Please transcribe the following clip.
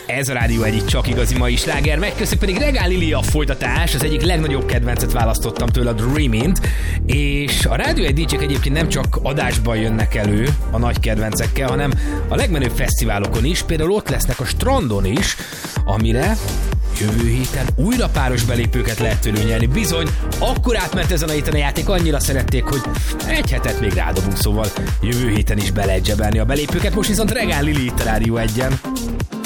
Ez a Rádió egyik csak igazi mai sláger, megköszönjük pedig Regál Lili a folytatás, az egyik legnagyobb kedvencet választottam tőle, a Dreamint, és a Rádió egy DJ-k egyébként nem csak adásban jönnek elő a nagy kedvencekkel, hanem a legmenőbb fesztiválokon is, például ott lesznek a Strandon is, amire jövő héten újra páros belépőket lehet tőlük nyerni. Bizony, akkor átment ezen a héten a játék, annyira szerették, hogy egy hetet még rádobunk, szóval jövő héten is be lehet zsebelni a belépőket. Most viszont Regál Lili itt a Rádió 1-en.